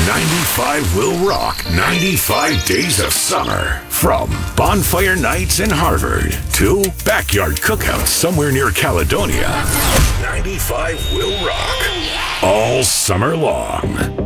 95 will rock 95 days of summer. From bonfire nights in Harvard to backyard cookouts somewhere near Caledonia. 95 will rock all summer long.